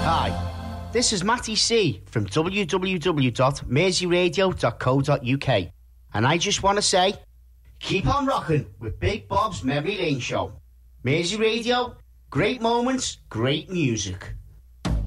Hi, this is Matty C from www.merseyradio.co.uk, and I just want to say, keep on rocking with Big Bob's Memory Lane Show. Mersey Radio, great moments, great music.